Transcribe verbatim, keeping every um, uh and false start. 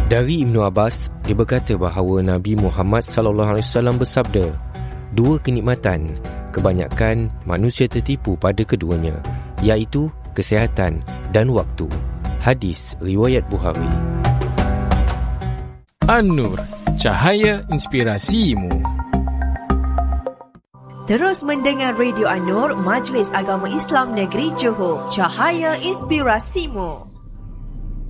Dari Ibnu Abbas, dia berkata bahawa Nabi Muhammad sallallahu alaihi wasallam bersabda, dua kenikmatan, kebanyakan manusia tertipu pada keduanya, iaitu kesihatan dan waktu. Hadis riwayat Bukhari. An-Nur, cahaya inspirasimu. Terus mendengar Radio An-Nur, Majlis Agama Islam Negeri Johor, cahaya inspirasimu.